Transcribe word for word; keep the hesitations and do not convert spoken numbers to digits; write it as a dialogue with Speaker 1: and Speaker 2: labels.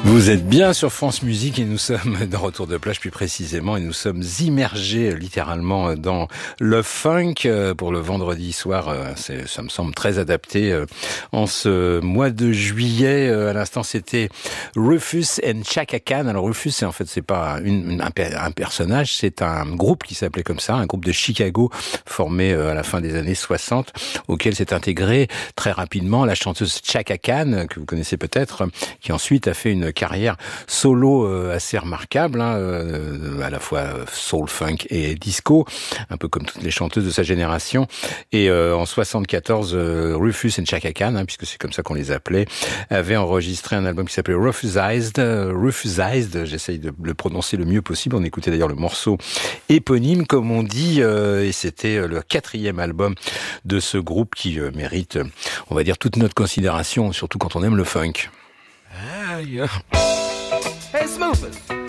Speaker 1: Vous êtes bien sur France Musique et nous sommes dans Retour de plage plus précisément et nous sommes immergés littéralement dans le funk pour le vendredi soir. C'est, ça me semble très adapté en ce mois de juillet. À l'instant, c'était Rufus and Chaka Khan. Alors Rufus, c'est en fait c'est pas une, un, un personnage, c'est un groupe qui s'appelait comme ça, un groupe de Chicago formé à la fin des années soixante, auquel s'est intégrée très rapidement la chanteuse Chaka Khan, que vous connaissez peut-être, qui ensuite a fait une carrière solo euh, assez remarquable, hein, euh, à la fois soul, funk et disco, un peu comme toutes les chanteuses de sa génération. Et euh, en soixante-quatorze, euh, Rufus and Chaka Khan, hein, puisque c'est comme ça qu'on les appelait, avaient enregistré un album qui s'appelait Rufusized. Euh, Rufusized, j'essaye de le prononcer le mieux possible. On écoutait d'ailleurs le morceau éponyme, comme on dit, euh, et c'était le quatrième album de ce groupe qui euh, mérite, on va dire, toute notre considération, surtout quand on aime le funk.
Speaker 2: Ah, yeah. Hey, Smoothers.